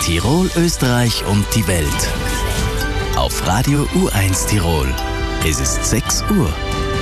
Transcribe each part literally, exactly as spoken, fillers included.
Tirol, Österreich und die Welt. Auf Radio U eins Tirol. Es ist sechs Uhr.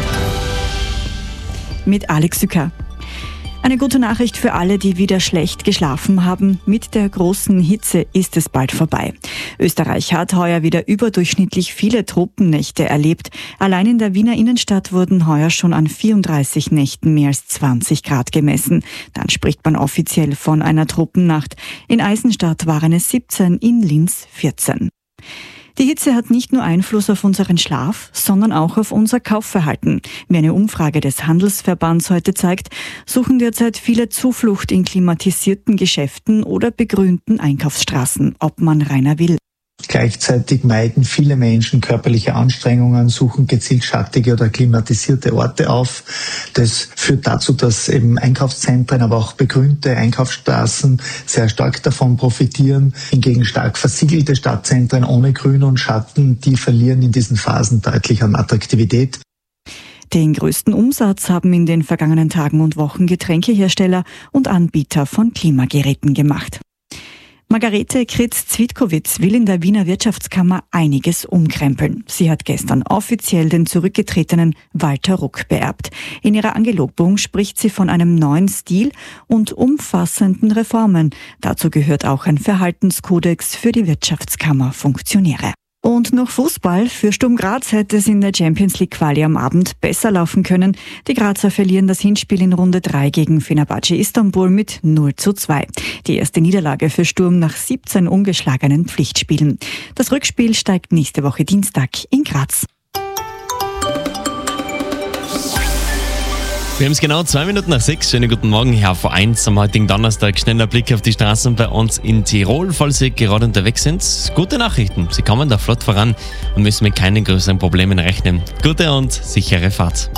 Mit Alex Sücker. Eine gute Nachricht für alle, die wieder schlecht geschlafen haben. Mit der großen Hitze ist es bald vorbei. Österreich hat heuer wieder überdurchschnittlich viele Tropennächte erlebt. Allein in der Wiener Innenstadt wurden heuer schon an vierunddreißig Nächten mehr als zwanzig Grad gemessen. Dann spricht man offiziell von einer Tropennacht. In Eisenstadt waren es siebzehn, in Linz vierzehn. Die Hitze hat nicht nur Einfluss auf unseren Schlaf, sondern auch auf unser Kaufverhalten. Wie eine Umfrage des Handelsverbands heute zeigt, suchen derzeit viele Zuflucht in klimatisierten Geschäften oder begrünten Einkaufsstraßen, ob man reiner will. Gleichzeitig meiden viele Menschen körperliche Anstrengungen, suchen gezielt schattige oder klimatisierte Orte auf. Das führt dazu, dass eben Einkaufszentren, aber auch begrünte Einkaufsstraßen sehr stark davon profitieren. Hingegen stark versiegelte Stadtzentren ohne Grün und Schatten, die verlieren in diesen Phasen deutlich an Attraktivität. Den größten Umsatz haben in den vergangenen Tagen und Wochen Getränkehersteller und Anbieter von Klimageräten gemacht. Margarete Kritz-Zwitkowitz will in der Wiener Wirtschaftskammer einiges umkrempeln. Sie hat gestern offiziell den zurückgetretenen Walter Ruck beerbt. In ihrer Angelobung spricht sie von einem neuen Stil und umfassenden Reformen. Dazu gehört auch ein Verhaltenskodex für die Wirtschaftskammerfunktionäre. Und noch Fußball. Für Sturm Graz hätte es in der Champions League Quali am Abend besser laufen können. Die Grazer verlieren das Hinspiel in Runde drei gegen Fenerbahce Istanbul mit null zu zwei. Die erste Niederlage für Sturm nach siebzehn ungeschlagenen Pflichtspielen. Das Rückspiel steigt nächste Woche Dienstag in Graz. Wir haben es genau zwei Minuten nach sechs. Schönen guten Morgen, Herr V eins am heutigen Donnerstag. Schneller Blick auf die Straßen bei uns in Tirol. Falls Sie gerade unterwegs sind, gute Nachrichten. Sie kommen da flott voran und müssen mit keinen größeren Problemen rechnen. Gute und sichere Fahrt.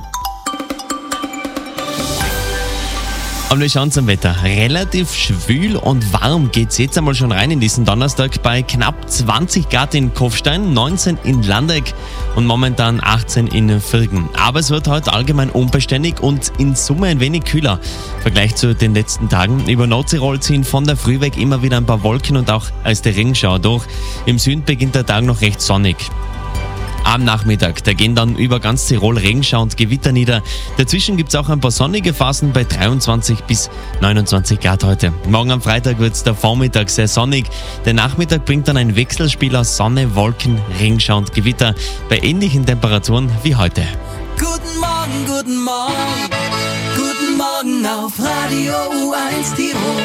Und wir schauen zum Wetter. Relativ schwül und warm geht's jetzt einmal schon rein in diesen Donnerstag bei knapp zwanzig Grad in Kufstein, neunzehn in Landeck und momentan achtzehn in Virgen. Aber es wird heute allgemein unbeständig und in Summe ein wenig kühler. Im Vergleich zu den letzten Tagen. Über Nordtirol ziehen von der Früh weg immer wieder ein paar Wolken und auch als der Regenschauer durch. Im Süden beginnt der Tag noch recht sonnig. Am Nachmittag, da gehen dann über ganz Tirol Regenschauer und Gewitter nieder. Dazwischen gibt es auch ein paar sonnige Phasen bei dreiundzwanzig bis neunundzwanzig Grad heute. Morgen am Freitag wird es der Vormittag sehr sonnig. Der Nachmittag bringt dann ein Wechselspiel aus Sonne, Wolken, Regenschauer und Gewitter bei ähnlichen Temperaturen wie heute. Guten Morgen, guten Morgen, guten Morgen auf Radio U eins Tirol.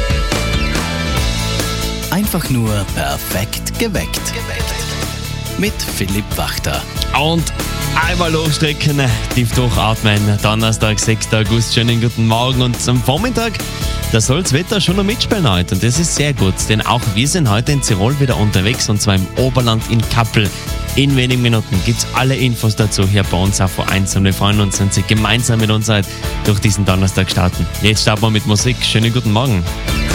Einfach nur perfekt geweckt. Mit Philipp Wachter. Und einmal hochstrecken, tief durchatmen. Donnerstag, sechster August, schönen guten Morgen. Und am Vormittag, da soll das Wetter schon noch mitspielen heute. Und das ist sehr gut, denn auch wir sind heute in Tirol wieder unterwegs, und zwar im Oberland in Kappel. In wenigen Minuten gibt es alle Infos dazu hier bei uns auf V eins. Und wir freuen uns, wenn Sie gemeinsam mit uns heute durch diesen Donnerstag starten. Jetzt starten wir mit Musik. Schönen guten Morgen.